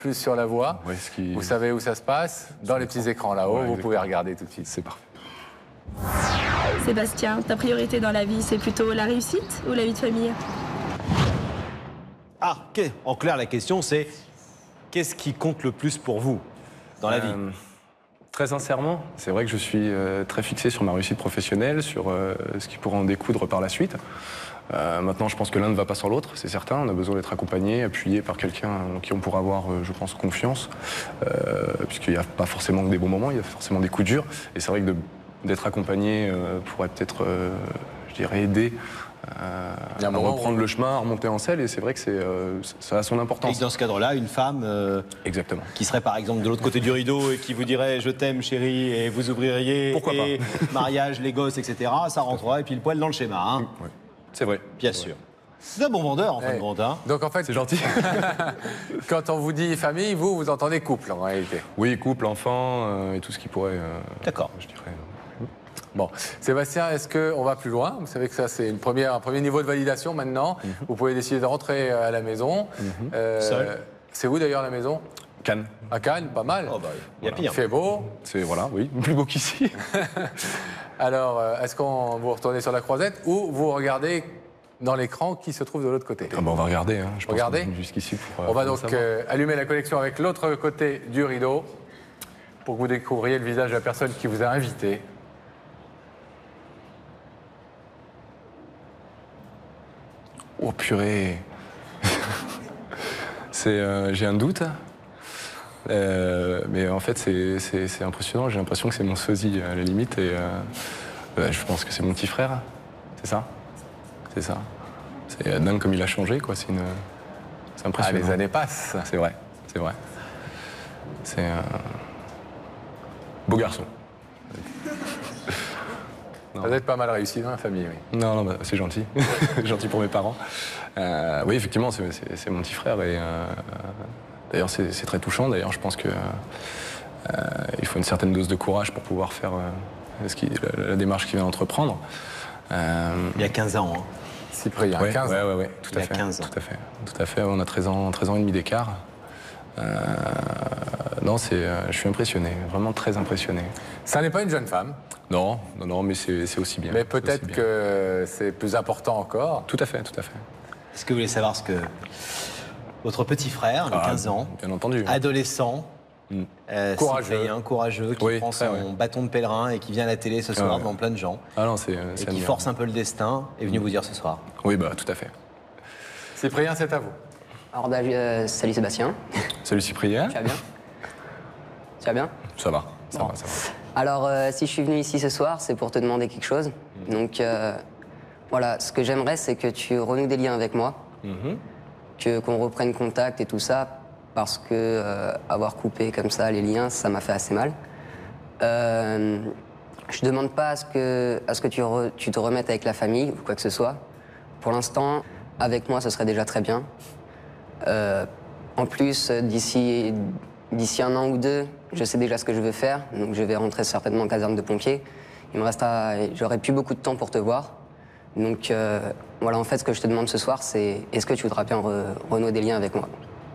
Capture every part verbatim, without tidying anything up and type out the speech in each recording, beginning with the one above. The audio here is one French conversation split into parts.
plus sur la voie. Ouais, ce qui... Vous savez où ça se passe. Dans les petits écrans là-haut, Ouais, vous pouvez regarder tout de suite. C'est parfait. Sébastien, ta priorité dans la vie, c'est plutôt la réussite ou la vie de famille? Ah, ok. En clair, la question c'est qu'est-ce qui compte le plus pour vous dans la vie? Euh, Très sincèrement, c'est vrai que je suis euh, très fixé sur ma réussite professionnelle, sur euh, ce qui pourra en découdre par la suite. Euh, maintenant, je pense que l'un ne va pas sans l'autre, c'est certain. On a besoin d'être accompagné, appuyé par quelqu'un en qui on pourra avoir, euh, je pense, confiance. Euh, Puisqu'il n'y a pas forcément que des bons moments, il y a forcément des coups durs. Et c'est vrai que de, d'être accompagné euh, pourrait peut-être, euh, je dirais, aider euh, à reprendre le chemin, à remonter en selle. Et c'est vrai que c'est, euh, ça a son importance. Et dans ce cadre-là, une femme euh, Exactement. qui serait par exemple de l'autre côté du rideau et qui vous dirait « je t'aime chérie » et vous ouvririez, pourquoi et pas. mariage, les gosses, et cetera, ça rentrerait pile poil dans le schéma. Hein. Ouais. C'est vrai. Bien sûr. C'est un bon vendeur, en fin Ouais. de compte. Hein. Donc en fait, C'est gentil. quand on vous dit famille, vous, vous entendez couple en réalité. Oui, couple, enfant euh, et tout ce qui pourrait, euh, D'accord. je dirais... Bon, Sébastien, est-ce qu'on va plus loin? Vous savez que ça, c'est une première, un premier niveau de validation maintenant. Mm-hmm. Vous pouvez décider de rentrer à la maison. Mm-hmm. euh, Seul. C'est où d'ailleurs la maison? Cannes. À Cannes, pas mal. Oh bah, il y a Il pire. fait beau. C'est, voilà, oui, plus beau qu'ici. Alors, euh, est-ce qu'on vous retournez sur la croisette ou vous regardez dans l'écran qui se trouve de l'autre côté? Ah bah on va regarder, hein. Je pense Regardez. qu'on est jusqu'ici pour... On va pour donc euh, allumer la connexion avec l'autre côté du rideau pour que vous découvriez le visage de la personne qui vous a invité. Oh purée. c'est, euh, j'ai un doute. Euh, mais en fait, c'est, c'est, c'est impressionnant. J'ai l'impression que c'est mon sosie à la limite. Et euh, bah, je pense que c'est mon petit frère. C'est ça. C'est ça. C'est dingue comme il a changé, quoi. C'est, une... c'est Ah, impressionnant. les années passent. C'est vrai. C'est vrai. C'est un beau garçon. Ça doit être pas mal réussi dans la famille, oui. Non, non, bah, c'est gentil. Gentil pour mes parents. Euh, oui, effectivement, c'est, c'est, c'est mon petit frère. Et, euh, d'ailleurs, c'est, c'est très touchant. D'ailleurs, je pense qu'il euh, faut une certaine dose de courage pour pouvoir faire euh, ce qui, la, la démarche qu'il vient d'entreprendre. Euh, Il y a quinze ans. Hein. Cyprien, ouais, quinze ouais, ans. ouais, ouais, tout Il y à a fait. quinze ans. Tout à fait. Tout à fait. On a treize ans, treize ans et demi d'écart. Euh, non, c'est, euh, je suis impressionné, vraiment très impressionné. Ça n'est pas une jeune femme, Non, non, non, mais c'est, c'est aussi bien. mais C'est peut-être aussi bien. que c'est plus important encore. Tout à fait, tout à fait. Est-ce que vous voulez savoir ce que votre petit frère, de Ah, quinze ans, bien entendu. adolescent, Mm. euh, Courageux. Cyprien, courageux, qui Oui, prend très, son ouais. bâton de pèlerin et qui vient à la télé ce soir ouais. devant plein de gens Ah non, c'est, et c'est qui admirable. force un peu le destin, est venu vous dire ce soir. Oui, bah, tout à fait. Cyprien, c'est à vous. Alors, David, euh, salut Sébastien, Salut Cyprien. tu vas bien? Tu vas bien? Ça va, ça Bon. va, ça va. Alors, euh, si je suis venu ici ce soir, c'est pour te demander quelque chose. Donc, euh, voilà, ce que j'aimerais, c'est que tu renoues des liens avec moi, Mhm. que qu'on reprenne contact et tout ça, parce que euh, avoir coupé comme ça les liens, ça m'a fait assez mal. Euh, je demande pas à ce que, à ce que tu, re- tu te remettes avec la famille ou quoi que ce soit. Pour l'instant, avec moi, ce serait déjà très bien. Euh, en plus, d'ici d'ici un an ou deux, je sais déjà ce que je veux faire, donc je vais rentrer certainement en caserne de pompiers. Il me restera, j'aurai plus beaucoup de temps pour te voir. Donc euh, voilà, en fait, ce que je te demande ce soir, c'est est-ce que tu voudras bien re- renouer des liens avec moi?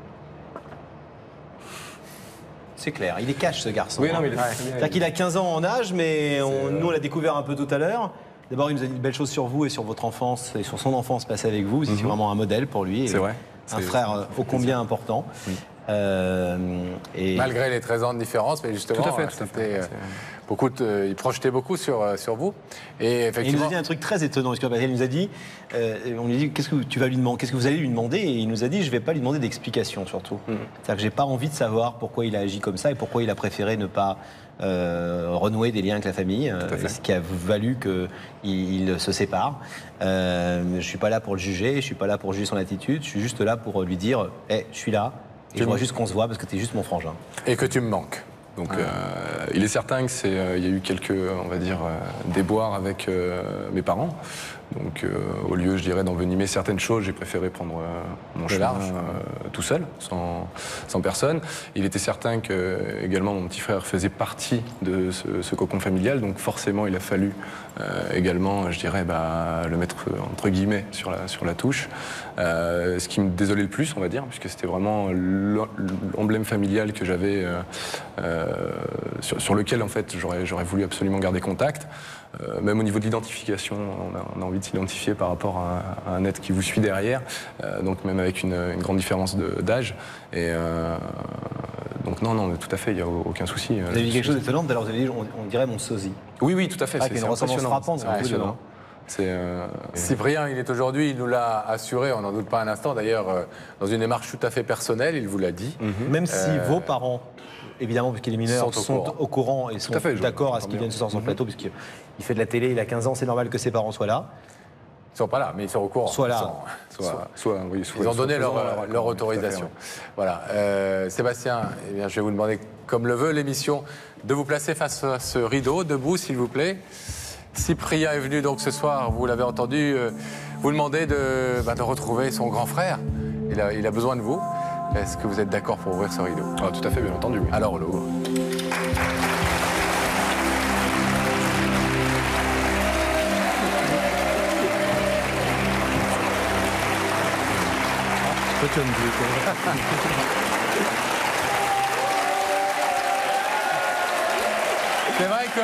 C'est clair, il est cash ce garçon. Oui, hein. non, mais il est Ouais. très bien. C'est-à-dire qu'il a quinze ans en âge, mais on- euh, nous on l'a découvert un peu tout à l'heure. D'abord, il nous a dit de belles choses sur vous et sur votre enfance et sur son enfance passée avec vous. Vous étiez Mhm. vraiment un modèle pour lui. et C'est vrai. Un C'est- frère ça me euh, fait ô combien important. Euh, et Malgré les treize ans de différence, mais justement, Tout à fait, euh, tout à c'était, fait. euh, C'est- beaucoup de- il projetait beaucoup sur, euh, sur vous. Et Et il nous effectivement, a dit un truc très étonnant. Parce qu'il nous a dit, euh, on lui a dit, qu'est-ce que tu vas lui demander, qu'est-ce que vous allez lui demander? Et il nous a dit, je vais pas lui demander d'explications surtout. C'est-à-dire que j'ai pas envie de savoir pourquoi il a agi comme ça et pourquoi il a préféré ne pas euh, renouer des liens avec la famille, euh, à fait. ce qui a valu qu'il il se sépare. Euh, je suis pas là pour le juger, je suis pas là pour juger son attitude. Je suis juste là pour lui dire, hé, je suis là. Et je Tu vois me- juste qu'on se voit parce que tu es juste mon frangin. et que tu me manques. Donc, Ouais. euh, il est certain que c'est, euh, il y a eu quelques, on va dire, euh, déboires avec euh, mes parents. Donc, euh, au lieu, je dirais, d'envenimer certaines choses, j'ai préféré prendre euh, mon Le chemin large. euh, tout seul, sans, sans personne. Il était certain que, également, mon petit frère faisait partie de ce, ce cocon familial. Donc, forcément, il a fallu euh, également, je dirais, bah, le mettre entre guillemets sur la, sur la touche. Euh, ce qui me désolait le plus, on va dire, puisque c'était vraiment l'emblème familial que j'avais, euh, euh, sur, sur lequel, en fait, j'aurais, j'aurais voulu absolument garder contact. Euh, même au niveau de l'identification, on a, on a envie de s'identifier par rapport à, à un être qui vous suit derrière, euh, donc même avec une, une grande différence de- d'âge. Et euh, donc non, non, tout à fait, il n'y a aucun souci. Vous avez dit quelque chose d'étonnant, d'ailleurs vous avez dit, on, on dirait mon sosie. Oui, oui, tout à fait. Ah, c'est qui a une c'est ressemblance impressionnant. frappante, C'est un peu, impressionnant. non C'est, euh, Cyprien, il est aujourd'hui, il nous l'a assuré, on n'en doute pas un instant, d'ailleurs, euh, dans une démarche tout à fait personnelle, il vous l'a dit. Même si Euh, vos parents, évidemment, puisqu'il est mineur, sont sont, au au, courant. courant et sont à fait, je- d'accord à ce j'entends qu'il bien. vienne ce soir sur le Mhm. plateau, puisqu'il il fait de la télé, il a quinze ans, c'est normal que ses parents soient là. Ils sont pas là, mais ils sont au courant. Soit là. Ils, sont- soit, soit, oui, soit- ils ont soit donné leur, faisant leur accord, leur oui, tout à fait, autorisation. ouais. Voilà. Euh, Sébastien, eh bien, je vais vous demander, comme le veut l'émission, de vous placer face à ce rideau, debout, s'il vous plaît. Cyprien est venu donc ce soir, vous l'avez entendu, euh, vous demander de, bah, de retrouver son grand frère. Il a, il a besoin de vous. Est-ce que vous êtes d'accord pour ouvrir ce rideau? Ah, tout à fait, bien entendu. Oui. Alors on l'ouvre. C'est vrai que,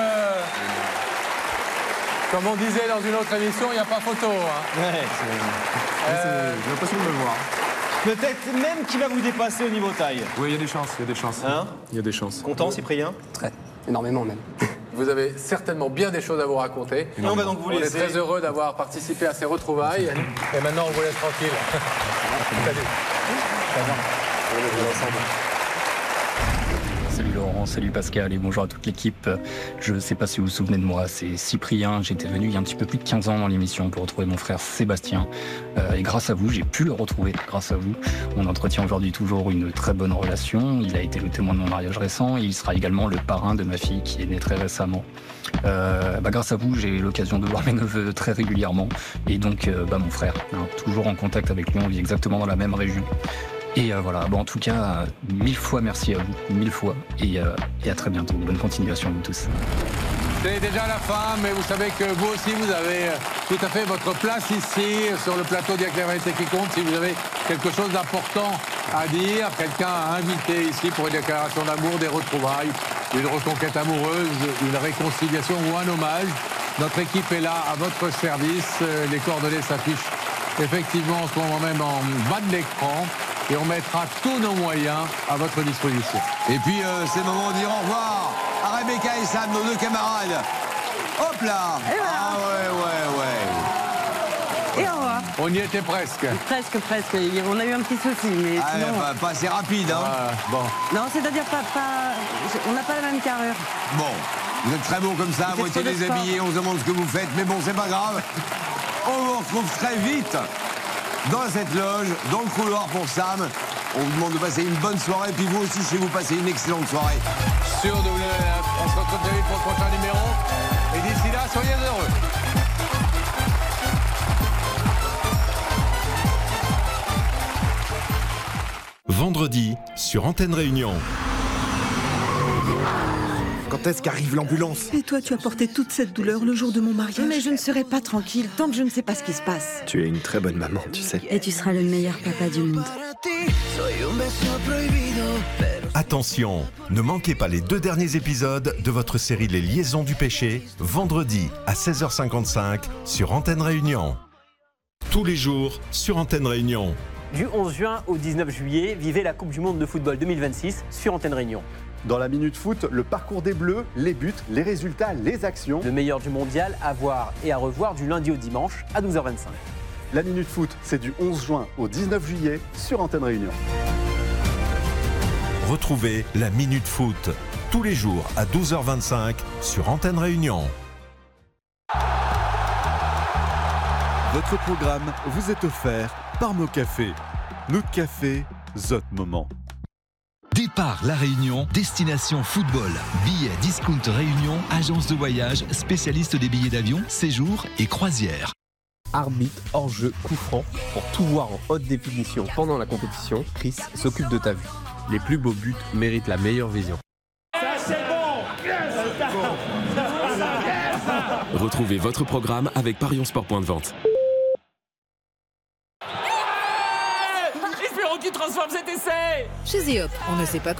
comme on disait dans une autre émission, il n'y a pas photo. Hein. Euh, J'ai l'impression de me voir. Peut-être même qu'il va vous dépasser au niveau taille. Oui, il y a des chances, il y a des chances. Hein Il y a des chances. Content, Cyprien? Très, énormément même. Vous avez certainement bien des choses à vous raconter. Et on va donc vous On est laisser. très heureux d'avoir participé à ces retrouvailles. Et maintenant, on vous laisse tranquille. Salut. Salut Laurent, salut Pascal et bonjour à toute l'équipe. Je ne sais pas si vous vous souvenez de moi, c'est Cyprien. J'étais venu il y a un petit peu plus de quinze ans dans l'émission pour retrouver mon frère Sébastien. Euh, et grâce à vous, j'ai pu le retrouver. Grâce à vous, on entretient aujourd'hui toujours une très bonne relation. Il a été le témoin de mon mariage récent et il sera également le parrain de ma fille qui est née très récemment. Euh, bah grâce à vous, j'ai l'occasion de voir mes neveux très régulièrement. Et donc, euh, bah, mon frère, hein, toujours en contact avec lui, on vit exactement dans la même région. Et euh, voilà, bon, en tout cas, euh, mille fois merci à vous, mille fois, et, euh, et à très bientôt. Bonne continuation à vous tous. C'est déjà la fin, mais vous savez que vous aussi, vous avez tout à fait votre place ici, sur le plateau d'Il y a que la vérité qui compte. Si vous avez quelque chose d'important à dire, quelqu'un à inviter ici pour une déclaration d'amour, des retrouvailles, une reconquête amoureuse, une réconciliation ou un hommage, notre équipe est là à votre service. Les coordonnées s'affichent effectivement en ce moment même en bas de l'écran. Et on mettra tous nos moyens à votre disposition. Et puis, euh, c'est le moment de dire au revoir à Rebecca et Sam, nos deux camarades. Hop là. Ah ouais, ouais, ouais. Et au revoir. On y était presque. Presque, presque. On a eu un petit souci, mais Ah, sinon... pas, pas assez rapide, hein. Ah, bon. Non, c'est-à-dire pas, pas... On n'a pas la même carrure. Bon, vous êtes très beaux comme ça, à C'est moitié trop de sport. déshabillés, on se demande ce que vous faites, mais bon, c'est pas grave. On vous retrouve très vite dans cette loge, dans le couloir pour Sam. On vous demande de passer une bonne soirée, puis vous aussi, chez vous, passez une excellente soirée. Sur W F, on se retrouve très vite pour le prochain numéro. Et d'ici là, soyez heureux. Vendredi, sur Antenne Réunion. Quand est-ce qu'arrive l'ambulance? Et toi, tu as porté toute cette douleur le jour de mon mariage. Mais je ne serai pas tranquille tant que je ne sais pas ce qui se passe. Tu es une très bonne maman, tu sais. Et tu seras le meilleur papa du monde. Attention, ne manquez pas les deux derniers épisodes de votre série Les Liaisons du Péché, vendredi à seize heures cinquante-cinq sur Antenne Réunion. Tous les jours sur Antenne Réunion. Du onze juin au dix-neuf juillet, vivez la Coupe du Monde de football deux mille vingt-six sur Antenne Réunion. Dans la Minute Foot, le parcours des Bleus, les buts, les résultats, les actions. Le meilleur du mondial à voir et à revoir du lundi au dimanche à douze heures vingt-cinq. La Minute Foot, c'est du onze juin au dix-neuf juillet sur Antenne Réunion. Retrouvez la Minute Foot tous les jours à douze heures vingt-cinq sur Antenne Réunion. Votre programme vous est offert par Mocafé. Notre café, Zot Moment. Départ La Réunion, destination football. Billets Discount Réunion, agence de voyage, spécialiste des billets d'avion, séjours et croisières. Arbitre, hors-jeu, coup franc. Pour tout voir en haute définition pendant la compétition, Chris s'occupe de ta vue. Les plus beaux buts méritent la meilleure vision. Ça c'est bon. Retrouvez votre programme avec Parionssport Point de Vente. Espérons qu'il transforme cet essai. Chez Zéop, on ne sait pas